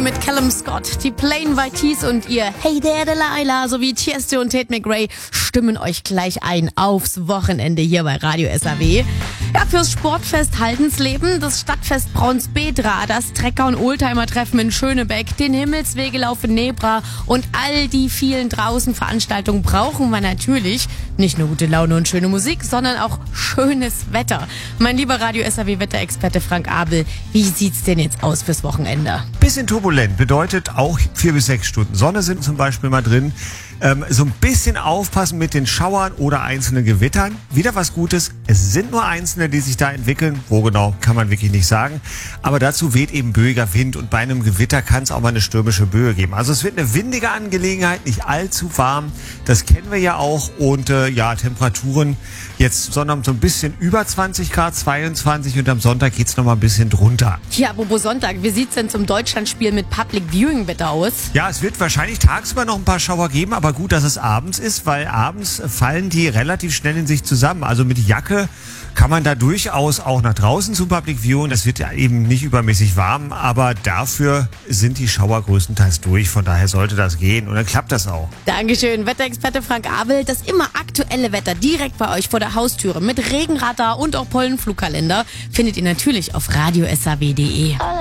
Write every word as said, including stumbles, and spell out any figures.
mit Callum Scott. Die Plain White Tees und ihr Hey There Delilah sowie Tiesto und Tate McRae stimmen euch gleich ein aufs Wochenende hier bei Radio S A W. Ja, fürs Sportfest Haldensleben, das Stadtfest Braunsbedra, das Trecker- und Oldtimer-Treffen in Schönebeck, den Himmelswegelauf in Nebra und all die vielen draußen Veranstaltungen brauchen wir natürlich nicht nur gute Laune und schöne Musik, sondern auch schönes Wetter. Mein lieber Radio S A W-Wetterexperte Frank Abel, wie sieht's denn jetzt aus fürs Wochenende? Bisschen turbulent, bedeutet auch vier bis sechs Stunden Sonne sind zum Beispiel mal drin. Ähm, so ein bisschen aufpassen mit den Schauern oder einzelnen Gewittern. Wieder was Gutes, es sind nur einzelne, die sich da entwickeln. Wo genau, kann man wirklich nicht sagen. Aber dazu weht eben böiger Wind und bei einem Gewitter kann es auch mal eine stürmische Böe geben. Also es wird eine windige Angelegenheit, nicht allzu warm. Das kennen wir ja auch. Und äh, ja, Temperaturen jetzt Sonntag so ein bisschen über zwanzig Grad, zweiundzwanzig, und am Sonntag geht's noch mal ein bisschen drunter. Ja, apropos Sonntag, wie sieht's denn zum Deutschlandspiel mit Public Viewing Wetter aus? Ja, es wird wahrscheinlich tagsüber noch ein paar Schauer geben, aber gut, dass es abends ist, weil abends fallen die relativ schnell in sich zusammen. Also mit Jacke kann man da durchaus auch nach draußen zum Public Viewing. Das wird ja eben nicht übermäßig warm, aber dafür sind die Schauer größtenteils durch. Von daher sollte das gehen und dann klappt das auch. Dankeschön, Wetterexperte Frank Abel. Das immer aktuelle Wetter direkt bei euch vor der Haustüre mit Regenradar und auch Pollenflugkalender findet ihr natürlich auf radio s a w punkt d e.